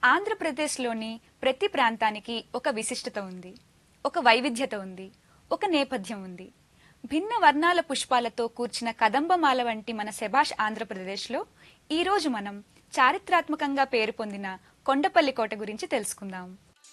ఆంధ్రప్రదేశ్లోని ప్రతి ప్రాంతానికి ఒక విశిష్టత ఉంది, ఒక వైవిధ్యత ఉంది, ఒక నేపథ్యం ఉంది. భిన్న వర్ణాల పుష్పాలతో కూర్చిన కదంబమాల వంటి మన శభాష్ ఆంధ్రప్రదేశ్లో ఈరోజు మనం చారిత్రాత్మకంగా పేరు పొందిన కొండపల్లి కోట గురించి తెలుసుకుందాం.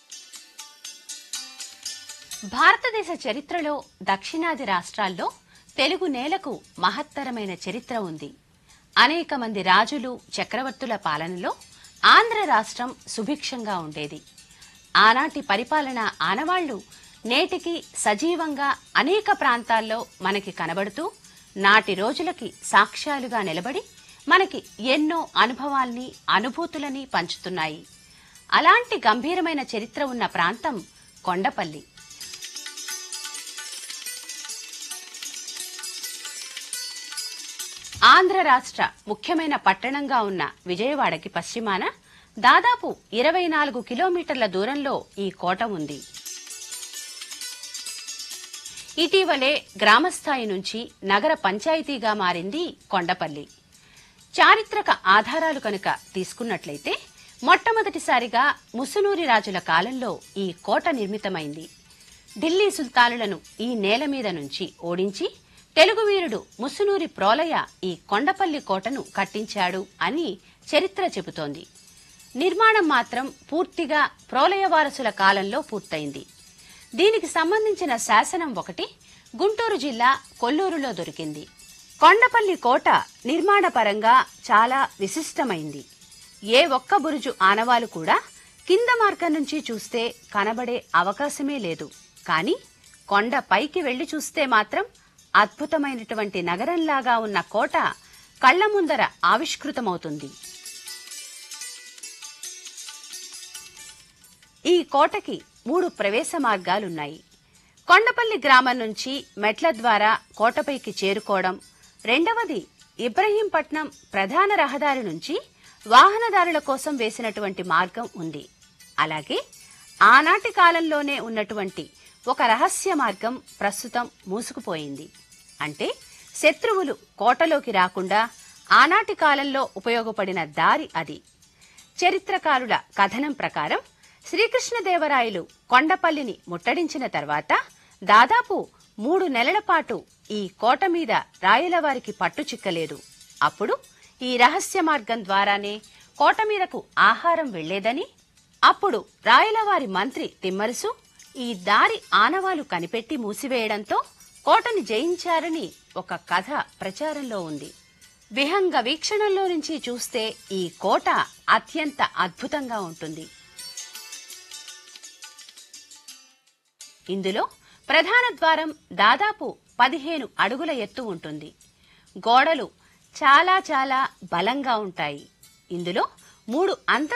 భారతదేశ చరిత్రలో దక్షిణాది రాష్ట్రాల్లో తెలుగు నేలకు మహత్తరమైన చరిత్ర ఉంది. అనేక మంది రాజులు, చక్రవర్తుల పాలనలో ఆంధ్ర రాష్ట్రం సుభిక్షంగా ఉండేది. ఆనాటి పరిపాలన ఆనవాళ్లు నేటికి సజీవంగా అనేక ప్రాంతాల్లో మనకి కనబడుతూ నాటి రోజులకి సాక్ష్యాలుగా నిలబడి మనకి ఎన్నో అనుభవాల్ని, అనుభూతులని పంచుతున్నాయి. అలాంటి గంభీరమైన చరిత్ర ఉన్న ప్రాంతం కొండపల్లి. ఆంధ్ర రాష్ట్ర ముఖ్యమైన పట్టణంగా ఉన్న విజయవాడకి పశ్చిమాన దాదాపు 24 కిలోమీటర్ల దూరంలో ఈ కోట ఉంది. ఇటీవలే గ్రామస్థాయి నుంచి నగర పంచాయతీగా మారింది కొండపల్లి. చారిత్రక ఆధారాలు కనుక తీసుకున్నట్లయితే మొట్టమొదటిసారిగా ముసునూరి రాజుల కాలంలో ఈ కోట నిర్మితమైంది. ఢిల్లీ సుల్తానులను ఈ నేల మీద నుంచి ఓడించి తెలుగు వీరుడు ముసునూరి ప్రోలయ ఈ కొండపల్లి కోటను కట్టించాడు అని చరిత్ర చెబుతోంది. నిర్మాణం మాత్రం పూర్తిగా ప్రోలయ వారసుల కాలంలో పూర్తయింది. దీనికి సంబంధించిన శాసనం ఒకటి గుంటూరు జిల్లా కొల్లూరులో దొరికింది. కొండపల్లి కోట నిర్మాణపరంగా చాలా విశిష్టమైంది. ఏ ఒక్క బురుజు ఆనవాలు కూడా కింద మార్గం నుంచి చూస్తే కనబడే అవకాశమే లేదు. కానీ కొండ పైకి వెళ్లి చూస్తే మాత్రం అద్భుతమైనటువంటి నగరంలాగా ఉన్న కోట కళ్ల ముందర ఆవిష్కృతమవుతుంది. ఈ కోటకి 3 ప్రవేశ మార్గాలున్నాయి. కొండపల్లి గ్రామం నుంచి మెట్ల ద్వారా కోటపైకి చేరుకోవడం, రెండవది ఇబ్రహీంపట్నం ప్రధాన రహదారి నుంచి వాహనదారుల కోసం వేసినటువంటి మార్గం ఉంది. అలాగే ఆనాటి కాలంలోనే ఉన్నటువంటి ఒక రహస్య మార్గం ప్రస్తుతం మూసుకుపోయింది. అంటే శత్రువులు కోటలోకి రాకుండా ఆనాటి కాలంలో ఉపయోగపడిన దారి అది. చరిత్రకారుల కథనం ప్రకారం శ్రీకృష్ణదేవరాయలు కొండపల్లిని ముట్టడించిన తర్వాత దాదాపు 3 నెలల పాటు ఈ కోట మీద రాయలవారికి పట్టు చిక్కలేదు. అప్పుడు ఈ రహస్య మార్గం ద్వారానే కోట మీదకు ఆహారం వెళ్లేదని, అప్పుడు రాయలవారి మంత్రి తిమ్మరుసు ఈ దారి ఆనవాలు కనిపెట్టి మూసివేయడంతో కోటని జయించారని ఒక కథ ప్రచారంలో ఉంది. విహంగ వీక్షణంలో నుంచి చూస్తే ఈ కోట అత్యంత అద్భుతంగా ఉంటుంది. ఇందులో ప్రధాన ద్వారం దాదాపు 15 అడుగుల ఎత్తు ఉంటుంది. గోడలు చాలా చాలా బలంగా ఉంటాయి. ఇందులో 3